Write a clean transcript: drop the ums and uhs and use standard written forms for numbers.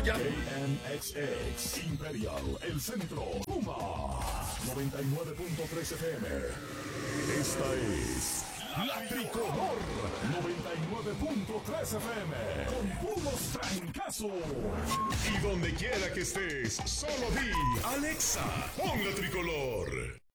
KNXX Imperial, el centro. Puma 99.3 FM. Esta es La Tricolor 99.3 FM. Con puros trancazos. Y donde quiera que estés, solo di Alexa, pon La Tricolor.